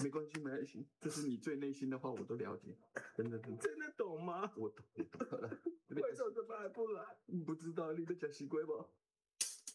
没关系，没关系，这是你最内心的话，我都了解，真的， 真的懂吗？ 我懂了。 为什么这么还不来？ 你不知道你在讲西龟吧？